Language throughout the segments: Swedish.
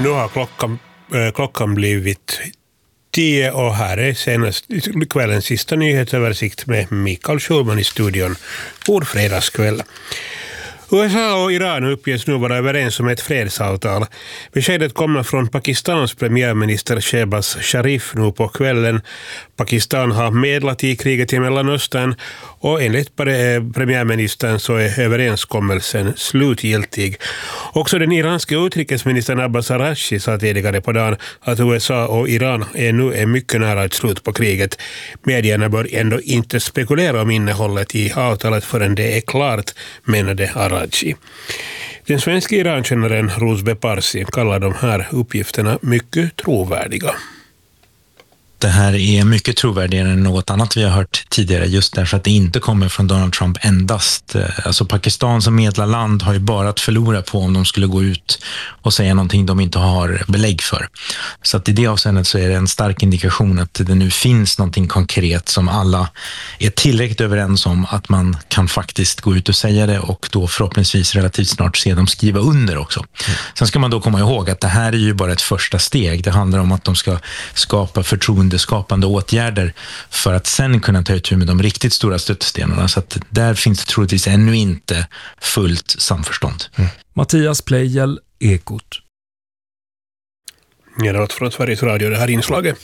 Nu har klockan blivit 10 och här är senast kvällens sista nyhetsöversikt med Mikael Schulman i studion. God fredagskväll. USA och Iran uppges nu vara överens om ett fredsavtal. Beskedet kommer från Pakistans premiärminister Shehbaz Sharif nu på kvällen. Pakistan har medlat i kriget i Mellanöstern och enligt premiärministern så är överenskommelsen slutgiltig. Också den iranska utrikesministern Abbas Araghchi sa tidigare på dagen att USA och Iran nu är mycket nära ett slut på kriget. Medierna bör ändå inte spekulera om innehållet i avtalet förrän det är klart, menade Araghchi. Den svenska Irankännaren Rozbeh Parsi kallar de här uppgifterna mycket trovärdiga. Det här är mycket trovärdigare än något annat vi har hört tidigare, just därför att det inte kommer från Donald Trump endast. Alltså Pakistan som medlarland har ju bara att förlora på om de skulle gå ut och säga någonting de inte har belägg för. Så att i det avseendet så är det en stark indikation att det nu finns någonting konkret som alla är tillräckligt överens om att man kan faktiskt gå ut och säga det och då förhoppningsvis relativt snart se dem skriva under också. Sen ska man då komma ihåg att det här är ju bara ett första steg. Det handlar om att de ska skapa förtroendeskapande åtgärder för att sen kunna ta itu med de riktigt stora stöttestenarna. Så att där finns det troligtvis ännu inte fullt samförstånd. Mattias Pleijel, Ekot. Ja, det var från Sveriges Radio det här inslaget.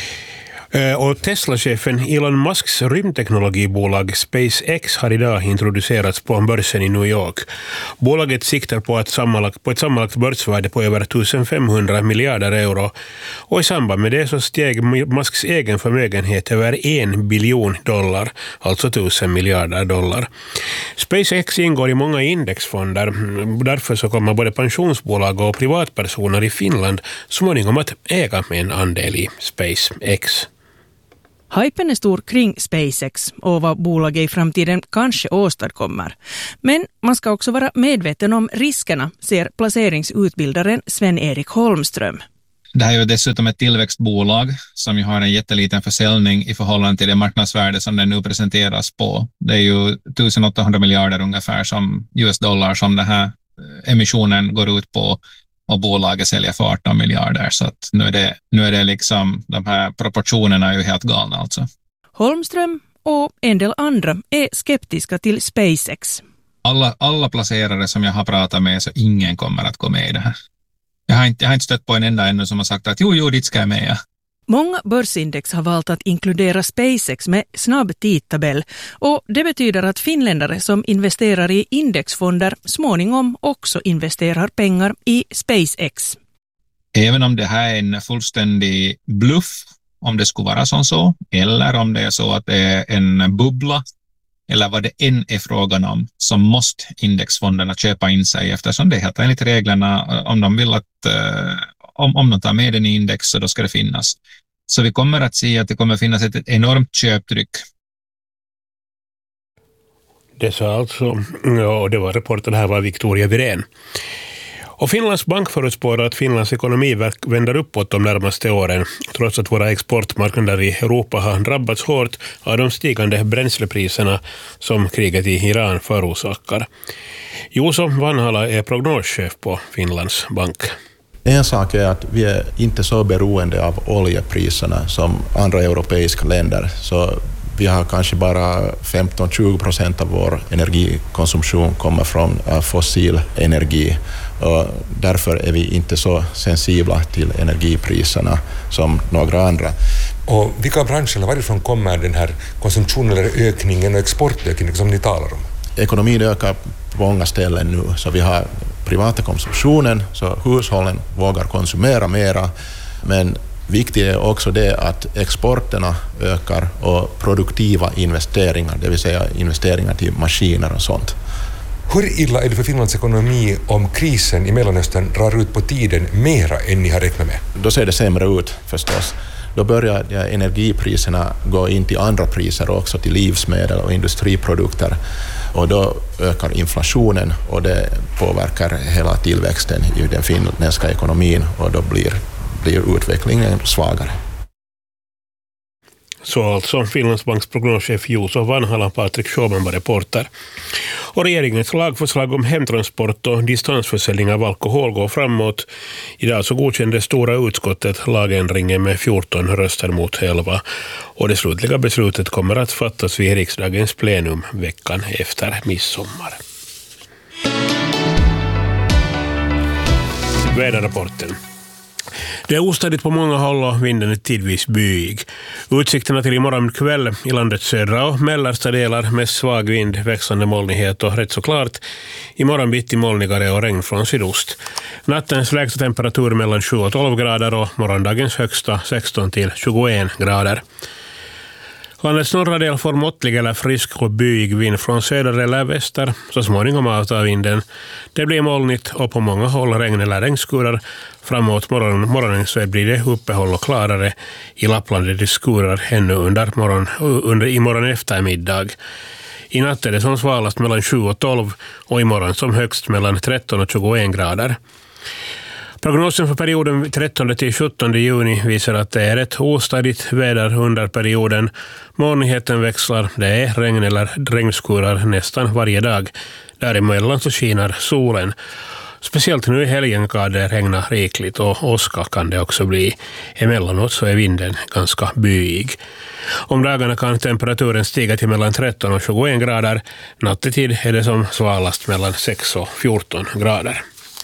Och Tesla-chefen Elon Musks rymdteknologibolag SpaceX har idag introducerats på börsen i New York. Bolaget siktar på ett sammanlagt börsvärde på över 1500 miljarder euro. Och i samband med det så steg Musks egen förmögenhet över $1 biljon, alltså 1000 miljarder dollar. SpaceX ingår i många indexfonder. Därför så kommer både pensionsbolag och privatpersoner i Finland småningom att äga med en andel i SpaceX. Hypen är stor kring SpaceX och vad bolaget i framtiden kanske åstadkommer. Men man ska också vara medveten om riskerna, ser placeringsutbildaren Sven-Erik Holmström. Det här är ju dessutom ett tillväxtbolag som ju har en jätteliten försäljning i förhållande till det marknadsvärde som den nu presenteras på. Det är ju 1800 miljarder ungefär som US-dollar som den här emissionen går ut på. Och bolaget säljer för 18 miljarder, så att nu är det liksom, de här proportionerna är ju helt galna alltså. Holmström och en del andra är skeptiska till SpaceX. Alla placerare som jag har pratat med, så ingen kommer att gå med i det här. Jag har inte stött på en enda ännu som har sagt att jo, dit ska jag med. Ja. Många börsindex har valt att inkludera SpaceX med snabb tidtabell och det betyder att finländare som investerar i indexfonder småningom också investerar pengar i SpaceX. Även om det här är en fullständig bluff, om det skulle vara så, eller om det är så att det är en bubbla, eller vad det än är frågan om, så måste indexfonderna köpa in sig eftersom det är helt enligt reglerna, om de vill att om de tar med den i index så då ska det finnas. Så vi kommer att se att det kommer finnas ett enormt köptryck. Det sa alltså, och det var reporten här var Victoria Virén. Och Finlands bank förutspår att Finlands ekonomi vänder uppåt de närmaste åren, trots att våra exportmarknader i Europa har drabbats hårt av de stigande bränslepriserna som kriget i Iran förorsakar. Juuso Vanhala är prognoschef på Finlands bank. En sak är att vi är inte så beroende av oljepriserna som andra europeiska länder. Så vi har kanske bara 15-20% av vår energikonsumtion kommer från fossil energi. Och därför är vi inte så sensibla till energipriserna som några andra. Och vilka branscher, varifrån kommer den här konsumtionen eller ökningen och exportökningen som ni talar om? Ekonomin ökar på många ställen nu, så vi har privata konsumtionen, så hushållen vågar konsumera mera, men viktigt är också det att exporterna ökar och produktiva investeringar, det vill säga investeringar till maskiner och sånt. Hur illa är det för Finlands ekonomi om krisen i Mellanöstern drar ut på tiden mera än ni har räknat med? Då ser det sämre ut förstås. Då börjar energipriserna gå in till andra priser också, till livsmedel och industriprodukter. Och då ökar inflationen och det påverkar hela tillväxten i den finländska ekonomin och då blir utvecklingen svagare. Så alltså Finlands banks prognoschef Juuso Vanhala, Patrik Sjöman var reporter. Och regeringens lagförslag om hemtransport och distansförsäljning av alkohol går framåt. Idag så godkände stora utskottet lagändringen med 14 röster mot 11. Och det slutliga beslutet kommer att fattas vid riksdagens plenum veckan efter midsommar. Väderrapporten. Det är ostadigt på många håll och vinden är tidvis byig. Utsikterna till imorgon kväll i landets södra och mellersta delar med svag vind, växande molnighet och rätt så klart. Imorgon bitti molnigare och regn från sydost. Nattens lägsta temperatur mellan 7 och 12 grader och morgondagens högsta 16 till 21 grader. Landets norra del får måttlig eller frisk och byig vind från söder eller väster, så småningom avtar vinden. Det blir molnigt och på många håll regn eller regnskurar. Framåt morgonen så blir det uppehåll och klarare. I Lappland är det skurar ännu i morgon eftermiddag. I natt är det som svalast mellan 7 och 12 och imorgon som högst mellan 13 och 21 grader. Prognosen för perioden 13 till 17 juni visar att det är ett ostadigt väder under perioden. Molnigheten växlar, det är regn eller regnskurar nästan varje dag. Däremellan så skiner solen. Speciellt nu i helgen kan det regna rikligt och åska kan det också bli. Emellanåt så är vinden ganska byig. Om dagarna kan temperaturen stiga till mellan 13 och 21 grader. Nattetid är det som svalast mellan 6 och 14 grader.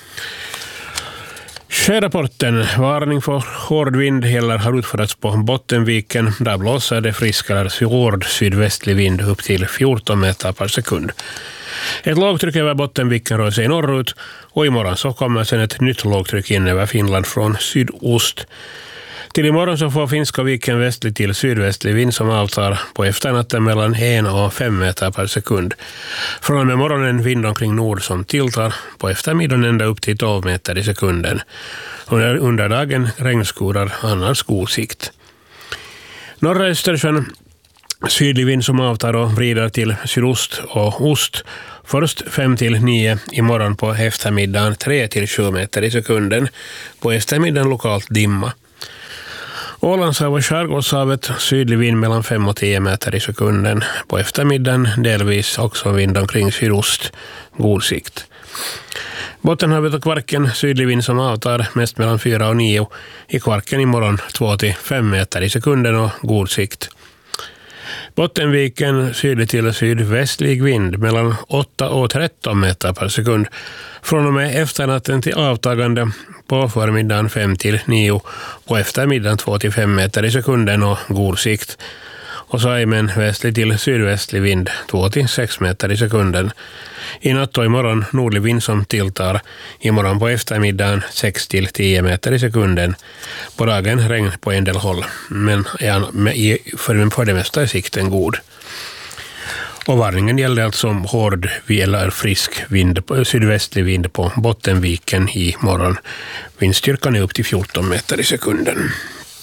Sjörapporten, varning för hård vind gäller har utförts på Bottenviken. Där blåser det frisk eller hård sydvästlig vind upp till 14 meter per sekund. Ett lågtryck över Bottenviken rör sig norrut och imorgon så kommer sedan ett nytt lågtryck in över Finland från sydost. Till imorgon så får Finska viken västlig till sydvästlig vind som avtar på efternatten mellan 1 och 5 meter per sekund. Från och med morgonen vind omkring nord som tilltar på eftermiddagen ända upp till 12 meter i sekunden. Under dagen regnskurar, annars god sikt. Norra Östersjön sydlig vind som avtar och vrider till sydost och ost. Först 5 till 9 imorgon på eftermiddagen 3 till 7 meter i sekunden. På eftermiddagen lokalt dimma. Ålandshav och Skärgårdshavet sydlig vind mellan 5 och 10 meter i sekunden. På eftermiddagen delvis också vind omkring sydost, god sikt. Bottenhavet och Kvarken sydlig vind som avtar mest mellan 4 och 9. I Kvarken imorgon 2 till 5 meter i sekunden och god sikt. Bottenviken sydlig till sydvästlig vind mellan 8 och 13 meter per sekund. Från och med efternatten till avtagande på förmiddagen 5 till 9 och eftermiddagen 2 till 5 meter i sekunden och god sikt. Och Saimen västlig till sydvästlig vind 2 till 6 meter i sekunden. I natt och imorgon nordlig vind som tilltar. Imorgon på eftermiddagen 6 till 10 meter i sekunden. På dagen regn på en del håll. Men för det mesta är sikten god. Och varningen gäller alltså hård eller frisk vind, sydvästlig vind på Bottenviken i morgon. Vindstyrkan är upp till 14 meter i sekunden.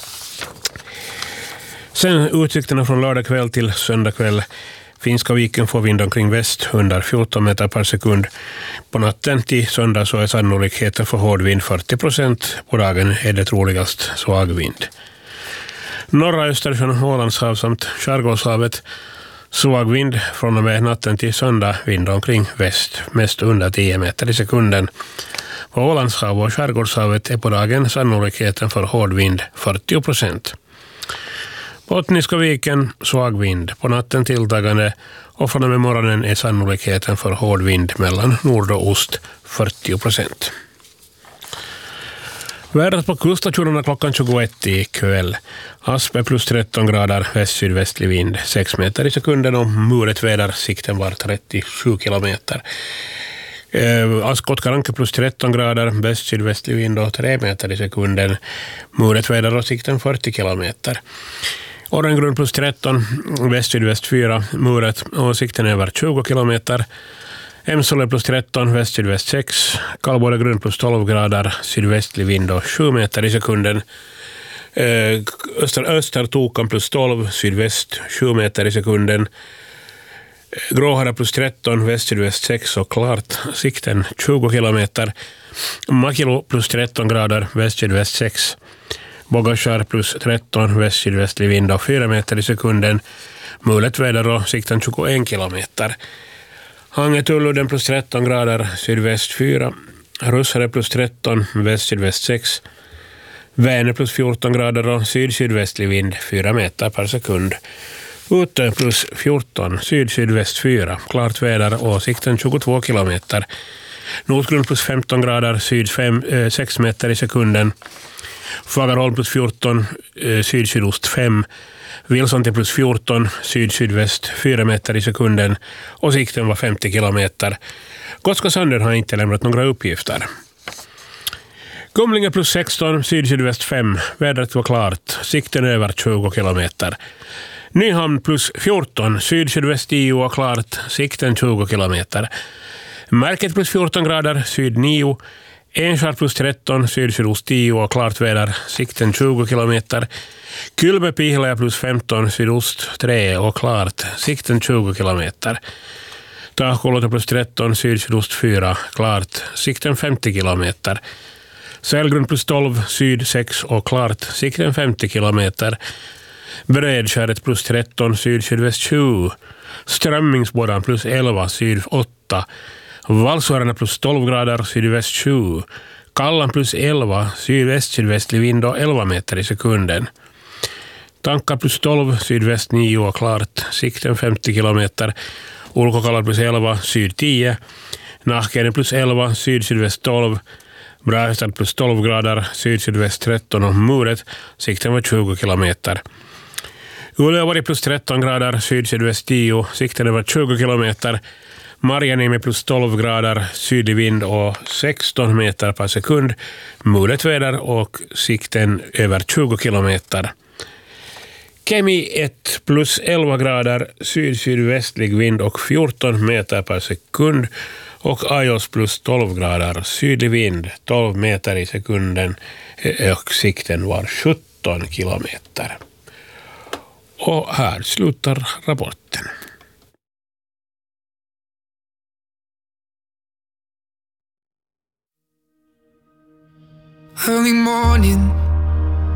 Sen utsikterna från lördag kväll till söndag kväll. Finska viken får vind omkring väst under 14 meter per sekund. På natten till söndag så är sannolikheten för hård vind 40%. På dagen är det troligast svag vind. Norra Östersjön, Ålandshav samt Skärgårdshavet. Svag vind från och med natten till söndag, vind omkring väst, mest under 10 meter i sekunden. På Ålandshav och Skärgårdshavet är på dagen sannolikheten för hård vind 40%. Bottniska viken, svag vind, på natten tilltagande och från och med morgonen är sannolikheten för hård vind mellan nord och ost 40%. Vädret på kuststationerna klockan 21 ikväll. Aspe plus 13 grader, väst-sydvästlig vind 6 meter i sekunden och muret väder, sikten var 37 kilometer. Askotkaranke plus 13 grader, väst-sydvästlig vind och 3 meter i sekunden. Muret väder och sikten 40 kilometer. Orrengrund plus 13, väst-sydväst 4, muret och sikten över 20 kilometer. Emsole plus 13, väst-sydväst 6, Kallborregrund plus 12 grader, sydvästlig vind och 7 meter i sekunden. Östertokan plus 12, sydväst 7 meter i sekunden. Gråhara plus 13, väst-sydväst 6 och klart, sikten 20 kilometer. Makilo plus 13 grader, väst-sydväst 6. Bogaskär plus 13, väst-sydvästlig vind och 4 meter i sekunden. Mulet väder och sikten 21 kilometer. Angetuludden plus 13 grader, sydväst 4. Russare plus 13, väst-sydväst 6. Vänern plus 14 grader och syd-sydvästlig vind 4 meter per sekund. Ute plus 14, syd-sydväst 4. Klart väder och sikten 22 kilometer. Nordgrund plus 15 grader, syd 6 meter i sekunden. Fagerholm plus 14, syd-sydost 5. Wilson till plus 14, syd-sydväst 4 meter i sekunden och sikten var 50 kilometer. Gotska Sandön har inte lämnat några uppgifter. Gumlinge plus 16, syd-sydväst 5. Vädret var klart, sikten över 20 kilometer. Nyhamn plus 14, syd-sydväst 10 och klart, sikten 20 kilometer. Märket plus 14 grader, syd 9. Enskär plus 13, syd-sydost 10 och klart väder, sikten 20 kilometer. Kylmepihla plus 15, sydost 3 och klart, sikten 20 kilometer. Tahkolotta plus 13, syd-sydost 4, klart, sikten 50 kilometer. Sälgrund plus 12, syd 6 och klart, sikten 50 kilometer. Bredskäret plus 13, syd-sydväst 20. Strömmingsbodan plus 11, syd 8. Valsvararna plus 12 grader, sydväst 20. Kallan plus 11, sydväst-sydvästlig vind och 11 meter i sekunden. Tankar plus 12, sydväst 9 och klart, sikten 50 kilometer. Ulkokallar plus 11, syd 10. Nahkenen plus 11, syd-sydväst 12. Brahestad plus 12 grader, syd-sydväst 13 och muret, sikten var 20 kilometer. Uleåvari plus 13 grader, syd-sydväst 10, sikten var 20 kilometer. Marjaniemi plus 12 grader, sydlig vind och 16 meter per sekund. Mulet väder och sikten över 20 kilometer. Kemi 1 plus 11 grader, syd-sydvästlig vind och 14 meter per sekund. Och Ajos plus 12 grader, sydlig vind, 12 meter i sekunden och sikten var 17 kilometer. Och här slutar rapporten. Early morning,